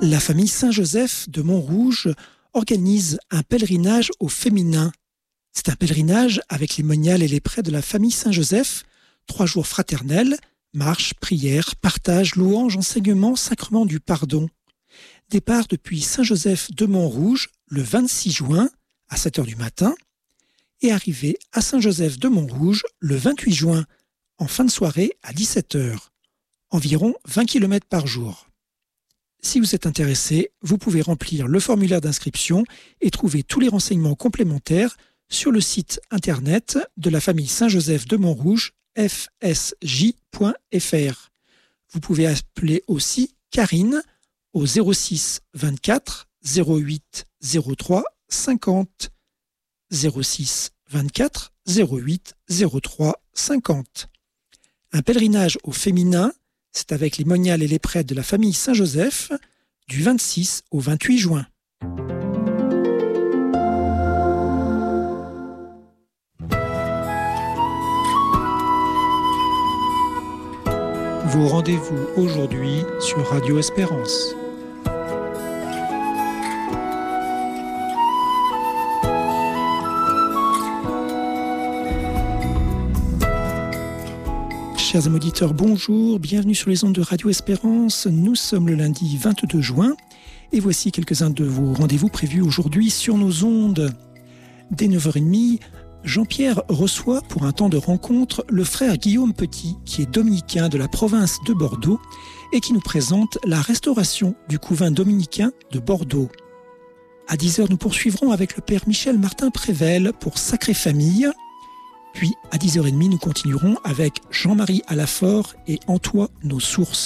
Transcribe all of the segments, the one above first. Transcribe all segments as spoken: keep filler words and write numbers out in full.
La famille Saint-Joseph de Montrouge organise un pèlerinage au féminin. C'est un pèlerinage avec les moniales et les prêtres de la famille Saint-Joseph. Trois jours fraternels, marche, prière, partage, louange, enseignement, sacrement du pardon. Départ depuis Saint-Joseph de Montrouge le vingt-six juin à sept heures du matin et arrivée à Saint-Joseph de Montrouge le vingt-huit juin en fin de soirée à dix-sept heures. Environ vingt kilomètres par jour. Si vous êtes intéressé, vous pouvez remplir le formulaire d'inscription et trouver tous les renseignements complémentaires sur le site internet de la famille Saint-Joseph de Montrouge, f s j point f r. Vous pouvez appeler aussi Karine au zéro six vingt-quatre zéro huit zéro trois cinquante. zéro six vingt-quatre zéro huit zéro trois cinquante. Un pèlerinage au féminin, c'est avec les moniales et les prêtres de la famille Saint-Joseph du vingt-six au vingt-huit juin. Vos rendez-vous aujourd'hui sur Radio Espérance. Chers amis auditeurs, bonjour, bienvenue sur les ondes de Radio Espérance. Nous sommes le lundi vingt-deux juin et voici quelques-uns de vos rendez-vous prévus aujourd'hui sur nos ondes. Dès neuf heures trente, Jean-Pierre reçoit pour un temps de rencontre le frère Guillaume Petit, qui est dominicain de la province de Bordeaux et qui nous présente la restauration du couvent dominicain de Bordeaux. À dix heures, nous poursuivrons avec le père Michel Martin Prével pour Sacrée Famille. Puis, à dix heures trente, nous continuerons avec Jean-Marie Alafort et En toi, nos sources.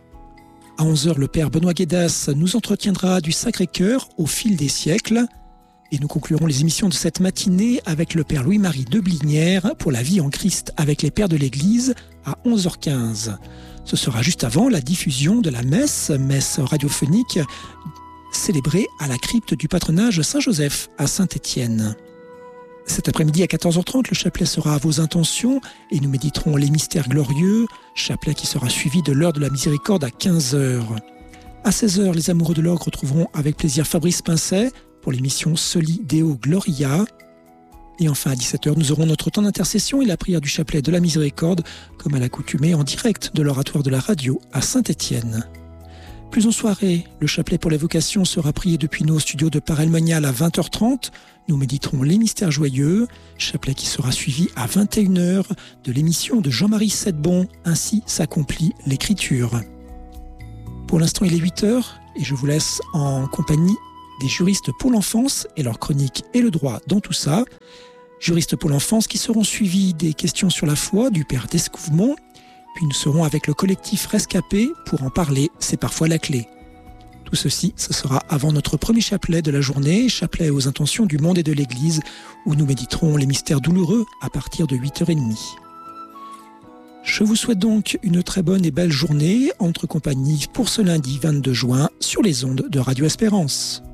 À onze heures, le père Benoît Guédas nous entretiendra du Sacré-Cœur au fil des siècles. Et nous conclurons les émissions de cette matinée avec le père Louis-Marie Deblinière pour la vie en Christ avec les pères de l'Église à onze heures quinze. Ce sera juste avant la diffusion de la messe, messe radiophonique, célébrée à la crypte du patronage Saint-Joseph à Saint-Étienne. Cet après-midi à quatorze heures trente, le chapelet sera à vos intentions et nous méditerons les mystères glorieux, chapelet qui sera suivi de l'heure de la miséricorde à quinze heures. À seize heures, les amoureux de l'orgue retrouveront avec plaisir Fabrice Pincet pour l'émission Soli Deo Gloria. Et enfin à dix-sept heures, nous aurons notre temps d'intercession et la prière du chapelet de la miséricorde, comme à l'accoutumée en direct de l'oratoire de la radio à Saint-Étienne. Plus en soirée, le chapelet pour l'évocation sera prié depuis nos studios de Parelmonial à vingt heures trente. Nous méditerons les mystères joyeux, chapelet qui sera suivi à vingt et une heures de l'émission de Jean-Marie Sedbon, Ainsi s'accomplit l'écriture. Pour l'instant, il est huit heures et je vous laisse en compagnie des juristes pour l'enfance et leur chronique Et le droit dans tout ça. Juristes pour l'enfance qui seront suivis des questions sur la foi du père Descouvemont. Puis nous serons avec le collectif Rescapé pour en parler, c'est parfois la clé. Tout ceci, ce sera avant notre premier chapelet de la journée, chapelet aux intentions du monde et de l'Église, où nous méditerons les mystères douloureux à partir de huit heures trente. Je vous souhaite donc une très bonne et belle journée entre compagnie pour ce lundi vingt-deux juin sur les ondes de Radio Espérance.